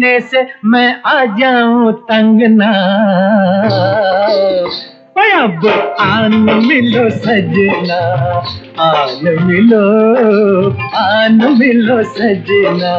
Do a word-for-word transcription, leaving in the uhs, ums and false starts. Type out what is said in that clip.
से मैं आ जाऊं तंग ना। अब आन मिलो सजना, आन मिलो, आन मिलो सजना।